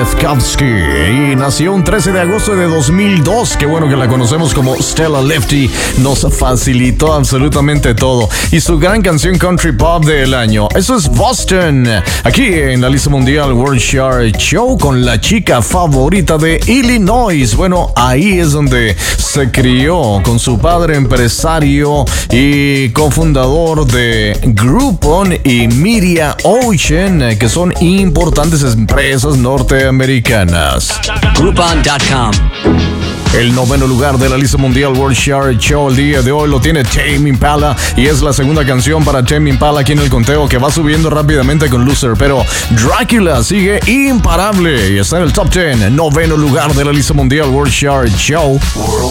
Kwiatkowski y nació un 13 de agosto de 2002. Qué bueno que la conocemos como Stella Lefty. Nos facilitó absolutamente todo. Y su gran canción country pop del año. Eso es Boston. Aquí en la lista mundial World Chart Show con la chica favorita de Illinois. Bueno, ahí es donde se crió con su padre empresario y cofundador de Groupon y Media Ocean, que son importantes empresas norteamericanas. Groupon.com. El noveno lugar de la lista mundial World Chart Show el día de hoy lo tiene Tame Impala y es la segunda canción para Tame Impala aquí en el conteo, que va subiendo rápidamente con Loser, pero Dracula sigue imparable y está en el top 10, noveno lugar de la lista mundial World Chart Show.